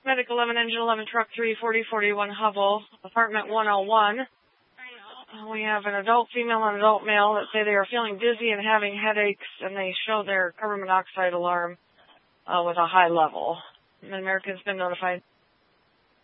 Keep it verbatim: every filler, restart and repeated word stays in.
Medic eleven, Engine eleven, Truck three, forty forty-one, Hubble, Apartment one oh one. We have an adult female and adult male that say they are feeling dizzy and having headaches, and they show their carbon monoxide alarm uh, with a high level. Mid-America has been notified.